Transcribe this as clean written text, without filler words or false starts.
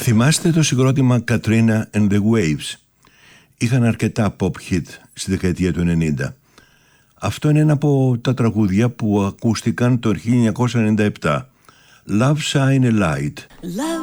Θυμάστε το συγκρότημα Katrina and the Waves? Είχαν αρκετά pop hit στη δεκαετία του 90. Αυτό είναι ένα από τα τραγούδια που ακούστηκαν το 1997. Love Shine a Light. Love